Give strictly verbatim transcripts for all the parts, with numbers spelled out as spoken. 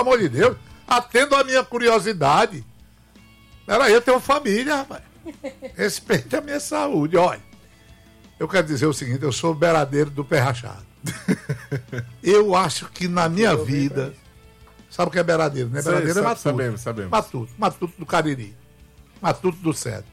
amor de Deus, atendo a minha curiosidade. Peraí, eu tenho família, rapaz. Respeite a minha saúde. Olha, eu quero dizer o seguinte, eu sou beiradeiro do pé rachado. Eu acho que na minha vida... Sabe o que é beiradeiro, né? Beiradeiro é matuto. Sabemos, sabemos. Matuto, matuto do Cariri. Matuto do Cedro.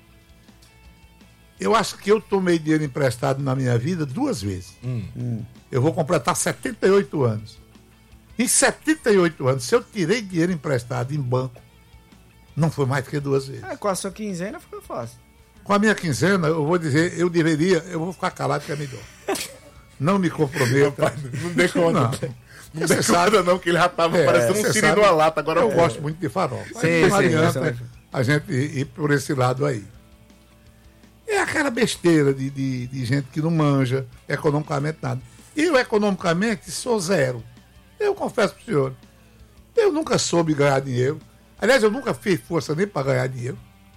Eu acho que eu tomei dinheiro emprestado na minha vida duas vezes. Hum. Hum. Eu vou completar setenta e oito anos. Em setenta e oito anos, se eu tirei dinheiro emprestado em banco, não foi mais do que duas vezes. É, com a sua quinzena ficou fácil. Com a minha quinzena, eu vou dizer, eu deveria, eu vou ficar calado que é melhor. Não me comprometa. Rapaz, não dê conta. Não, não dê conta não, que ele já estava é, parecendo um siri de uma lata. Agora eu é. gosto muito de farofa. Sim, não sim, adianta sim. a gente ir por esse lado aí. É aquela besteira de, de, de gente que não manja economicamente nada. Eu, economicamente, sou zero. Eu confesso para o senhor. Eu nunca soube ganhar dinheiro. Aliás, eu nunca fiz força nem para ganhar dinheiro.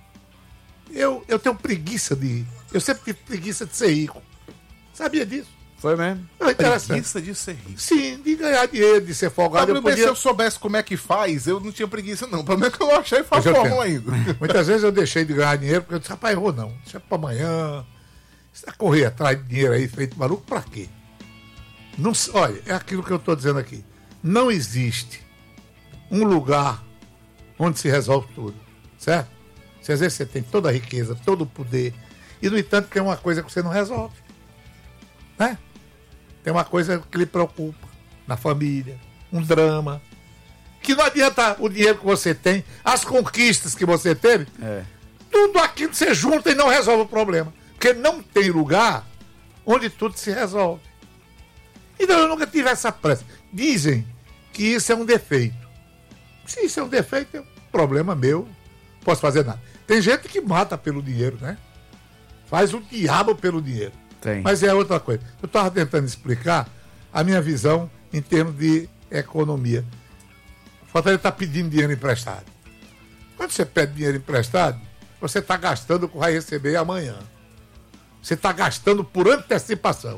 Eu, eu tenho preguiça de... Eu sempre tive preguiça de ser rico. Sabia disso? Foi mesmo? É preguiça de ser rico. Sim, de ganhar dinheiro, de ser folgado. Eu podia... Se eu soubesse como é que faz, eu não tinha preguiça, não. Pelo menos que eu não achei faz fórmula ainda. Muitas vezes eu deixei de ganhar dinheiro porque eu disse, rapaz, errou não. Deixa para amanhã. Você vai correr atrás de dinheiro aí, feito maluco, para quê? Não, olha, é aquilo que eu estou dizendo aqui. Não existe um lugar onde se resolve tudo, certo? Se às vezes você tem toda a riqueza, todo o poder, e no entanto tem uma coisa que você não resolve, né? Tem uma coisa que lhe preocupa na família, um drama, que não adianta o dinheiro que você tem, as conquistas que você teve, é. Tudo aquilo você junta e não resolve o problema, porque não tem lugar onde tudo se resolve. Então eu nunca tive essa pressa. Dizem que isso é um defeito. Se isso é um defeito, é um problema meu, não posso fazer nada. Tem gente que mata pelo dinheiro, né? Faz o diabo pelo dinheiro. Tem. Mas é outra coisa. Eu estava tentando explicar a minha visão em termos de economia. O Fortaleza está pedindo dinheiro emprestado. Quando você pede dinheiro emprestado, você está gastando o que vai receber amanhã. Você está gastando por antecipação.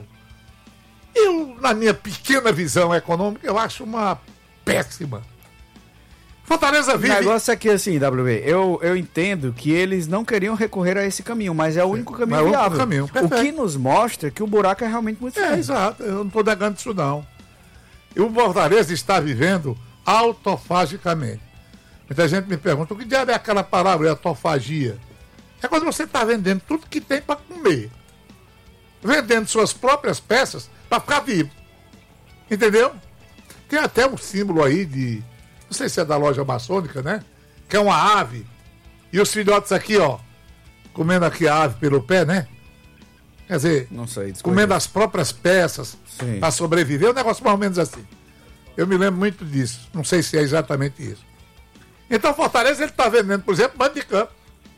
Eu, na minha pequena visão econômica, eu acho uma péssima. Fortaleza vive... O negócio aqui assim, W B, eu, eu entendo que eles não queriam recorrer a esse caminho, mas é o único caminho mas é o viável. Caminho, o que nos mostra que o buraco é realmente muito É, feio. exato, eu não estou negando isso não. E o Fortaleza está vivendo autofagicamente. Muita gente me pergunta, o que diabo é aquela palavra, autofagia? É quando você está vendendo tudo que tem para comer. Vendendo suas próprias peças para ficar vivo. Entendeu? Tem até um símbolo aí de... Não sei se é da loja maçônica, né? Que é uma ave. E os filhotes aqui, ó. Comendo aqui a ave pelo pé, né? Quer dizer, não sei, comendo as próprias peças para sobreviver. É um negócio mais ou menos assim. Eu me lembro muito disso. Não sei se é exatamente isso. Então Fortaleza, ele está vendendo, por exemplo, mando de campo.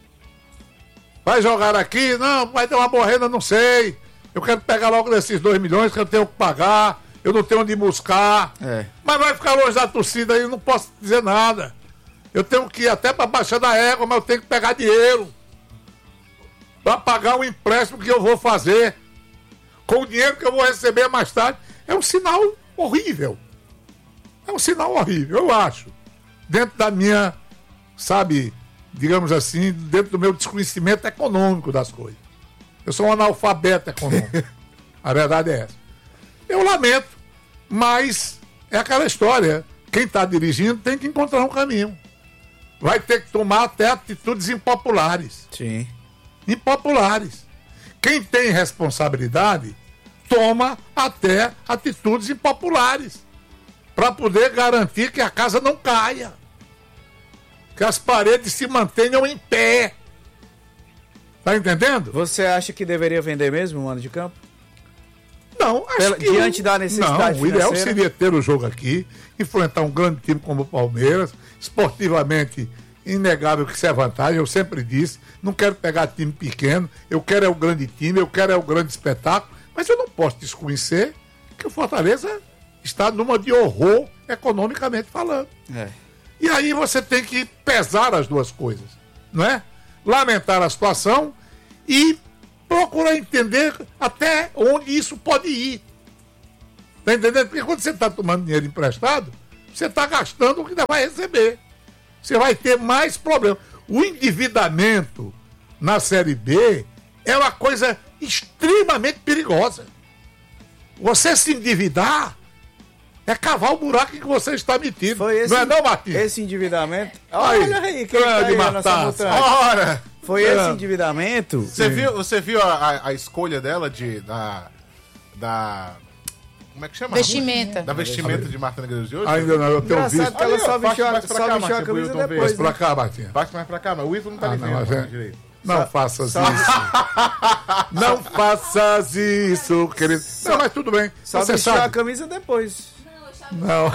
Vai jogar aqui? Não, vai ter uma morrenda, não sei. Eu quero pegar logo desses dois milhões que eu tenho que pagar. Eu não tenho onde buscar. É. Mas vai ficar longe da torcida aí, eu não posso dizer nada. Eu tenho que ir até para baixar da égua, mas eu tenho que pegar dinheiro para pagar o empréstimo que eu vou fazer com o dinheiro que eu vou receber mais tarde. É um sinal horrível. É um sinal horrível, eu acho. Dentro da minha, sabe, digamos assim, dentro do meu desconhecimento econômico das coisas. Eu sou um analfabeto econômico. A verdade é essa. Eu lamento, mas é aquela história. Quem está dirigindo tem que encontrar um caminho. Vai ter que tomar até atitudes impopulares. Sim. Impopulares. Quem tem responsabilidade, toma até atitudes impopulares. Para poder garantir que a casa não caia. Que as paredes se mantenham em pé. Tá entendendo? Você acha que deveria vender mesmo o mando de campo? Não, acho Pela, que... Diante da necessidade Não, o ideal financeira? seria ter o jogo aqui, enfrentar um grande time como o Palmeiras, esportivamente inegável que isso é vantagem, eu sempre disse, não quero pegar time pequeno, eu quero é o grande time, eu quero é o grande espetáculo, mas eu não posso desconhecer que o Fortaleza está numa de horror economicamente falando. É. E aí você tem que pesar as duas coisas, não é? Lamentar a situação e procurar entender até onde isso pode ir. Tá entendendo? Porque quando você está tomando dinheiro emprestado, você está gastando o que vai receber. Você vai ter mais problemas. O endividamento na Série B é uma coisa extremamente perigosa. Você se endividar é cavar o buraco que você está metido. Foi esse, não é não, Martins? Esse endividamento... Aí, olha aí, quem tá aí nessa montanha. Ora! Foi É. esse endividamento... Você viu, você viu a, a, a escolha dela de... Da, da... Como é que chama? Vestimenta. Da vestimenta de Marta Negreiros de hoje? Ainda não, eu tenho Engraçado visto. que ela Ali, ó, só baixa vestiu a, mais pra só cá, vestiu a Martinho, camisa pro Wilton ver. depois, Mas pra né? cá, Martinha. Baixa mais pra cá, mas o Wilton não tá Ah, ali não, vendo. mas Marta é- direito. Não faças isso. Não faças isso, querido. Não, mas tudo bem. Só Você vestiu a sabe. camisa depois. Não.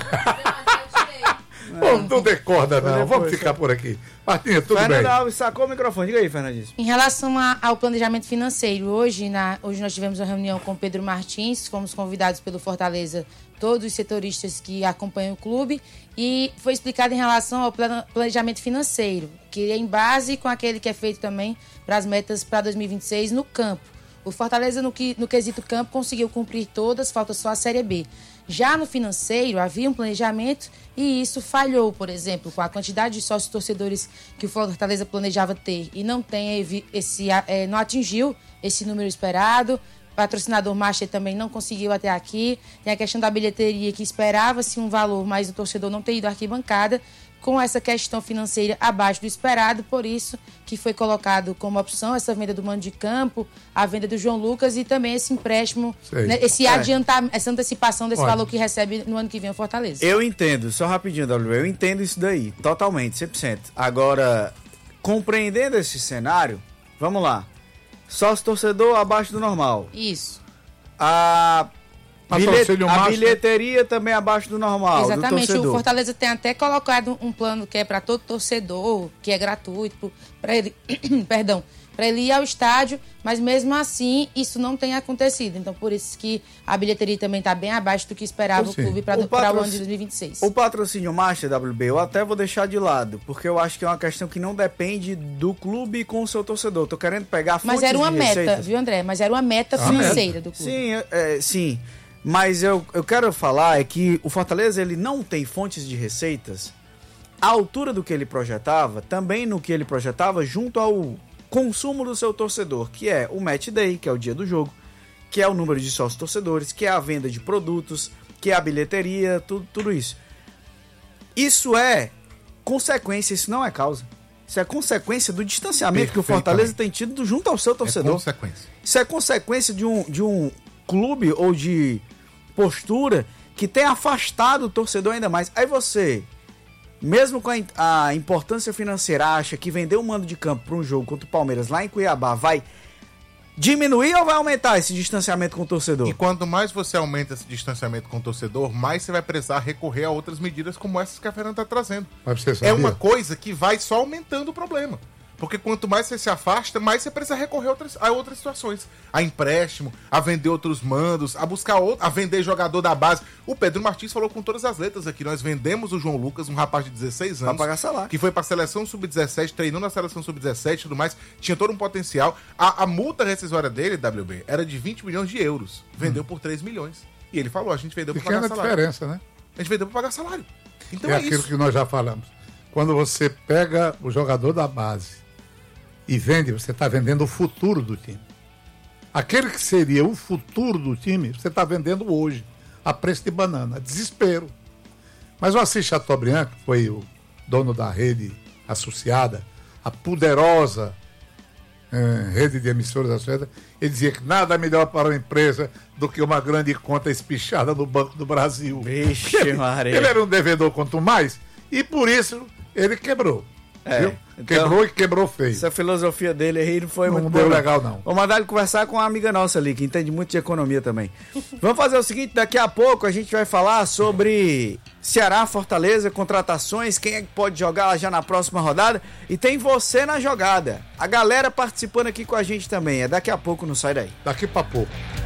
Não, não decorda, não. Depois, Vamos ficar por aqui. Martinha, tudo Fernando bem. Alves sacou o microfone. Diga aí, Fernandinho. Em relação a- ao planejamento financeiro, hoje, na, hoje nós tivemos uma reunião com o Pedro Martins, fomos convidados pelo Fortaleza, todos os setoristas que acompanham o clube, e foi explicado em relação ao plano- planejamento financeiro, que é em base com aquele que é feito também para as metas para dois mil e vinte e seis no campo. O Fortaleza, no, que, no quesito campo, conseguiu cumprir todas, falta só a Série B. Já no financeiro, havia um planejamento e isso falhou, por exemplo, com a quantidade de sócios torcedores que o Fortaleza planejava ter e não tem esse, é, não atingiu esse número esperado. O patrocinador Master também não conseguiu até aqui. Tem a questão da bilheteria, que esperava-se um valor, mas o torcedor não tem ido à arquibancada, com essa questão financeira abaixo do esperado, por isso que foi colocado como opção essa venda do mando de campo, a venda do João Lucas e também esse empréstimo, né, esse É. adiantamento, essa antecipação desse Olha. valor que recebe no ano que vem o Fortaleza. Eu entendo, só rapidinho, W, eu entendo isso daí, totalmente, cem por cento. Agora, compreendendo esse cenário, vamos lá. Sócio torcedor abaixo do normal. Isso. A, bilhet- Patrocínio a Master. bilheteria também abaixo do normal, do Exatamente. torcedor. O Fortaleza tem até colocado um plano que é para todo torcedor, que é gratuito, para ele, perdão, para ele ir ao estádio, mas mesmo assim isso não tem acontecido. Então por isso que a bilheteria também está bem abaixo do que esperava o Sim. clube para O o patroc- ano de dois mil e vinte e seis. O patrocínio Master, W B, eu até vou deixar de lado, porque eu acho que é uma questão que não depende do clube com o seu torcedor. Tô querendo pegar fontes Mas era uma de meta, receitas. viu, André? Mas era uma meta Ah, financeira do clube. Sim, é, sim. Mas eu, eu quero falar é que o Fortaleza ele não tem fontes de receitas à altura do que ele projetava, também no que ele projetava junto ao consumo do seu torcedor, que é o match day, que é o dia do jogo, que é o número de sócios torcedores, que é a venda de produtos, que é a bilheteria, tudo, tudo isso. Isso é consequência, isso não é causa. Isso é consequência do distanciamento que o Fortaleza tem tido do- junto ao seu É torcedor. consequência. Isso é consequência de um, de um clube ou de postura que tem afastado o torcedor ainda mais. Aí você, mesmo com a, im- a importância financeira, acha que vender um mando de campo para um jogo contra o Palmeiras lá em Cuiabá vai diminuir ou vai aumentar esse distanciamento com o torcedor? E quanto mais você aumenta esse distanciamento com o torcedor, mais você vai precisar recorrer a outras medidas como essas que a Fernanda está trazendo. Mas você É sabia? uma coisa que vai só aumentando o problema. Porque quanto mais você se afasta, mais você precisa recorrer a outras, a outras situações. A empréstimo, a vender outros mandos, a buscar outro, a vender jogador da base. O Pedro Martins falou com todas as letras aqui. Nós vendemos o João Lucas, um rapaz de dezesseis anos. Pra pagar salário. Que foi pra seleção sub dezessete, treinou na seleção sub dezessete e tudo mais. Tinha todo um potencial. A, a multa rescisória dele, W B, era de vinte milhões de euros. Vendeu por três milhões. E ele falou, a gente vendeu pra Pequena pagar salário. diferença, né? A gente vendeu pra pagar salário. Então é é, aquilo isso. que nós já falamos. Quando você pega o jogador da base e vende, você está vendendo o futuro do time. Aquele que seria o futuro do time, você está vendendo hoje, a preço de banana. Desespero. Mas o Assis Chateaubriand, que foi o dono da rede associada, a poderosa eh, rede de emissoras associadas, ele dizia que nada melhor para uma empresa do que uma grande conta espichada no Banco do Brasil. Vixe, ele, Maria. ele era um devedor quanto mais, e por isso ele quebrou. É, viu? então- Quebrou e quebrou feio. Essa filosofia dele aí não foi Não muito deu boa, legal, não. Vou mandar ele conversar com uma amiga nossa ali, que entende muito de economia também. Vamos fazer o seguinte, daqui a pouco a gente vai falar sobre Ceará, Fortaleza, contratações, quem é que pode jogar lá já na próxima rodada. E tem você na jogada. A galera participando aqui com a gente também. É daqui a pouco, não sai daí. Daqui para pouco.